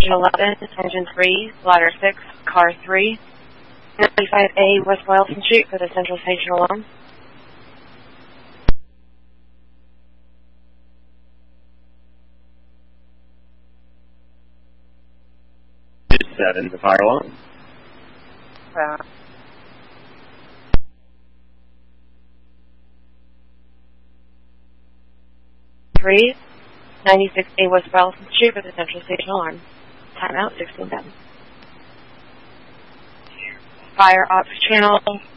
Engine 11, Engine 3, Ladder 6, Car 3, 95A West Boylston Street for the Central Station alarm. Seven, the fire alarm. 3, 96A West Boylston Street for the Central Station alarm. Timeout 16:10. Fire Ops Channel